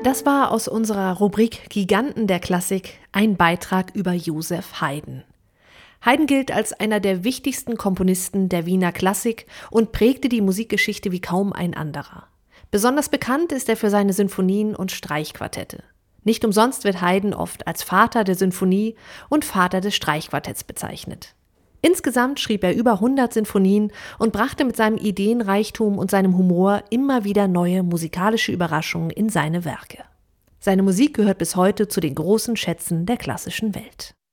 Das war aus unserer Rubrik Giganten der Klassik ein Beitrag über Joseph Haydn. Haydn gilt als einer der wichtigsten Komponisten der Wiener Klassik und prägte die Musikgeschichte wie kaum ein anderer. Besonders bekannt ist er für seine Sinfonien und Streichquartette. Nicht umsonst wird Haydn oft als Vater der Sinfonie und Vater des Streichquartetts bezeichnet. Insgesamt schrieb er über 100 Sinfonien und brachte mit seinem Ideenreichtum und seinem Humor immer wieder neue musikalische Überraschungen in seine Werke. Seine Musik gehört bis heute zu den großen Schätzen der klassischen Welt.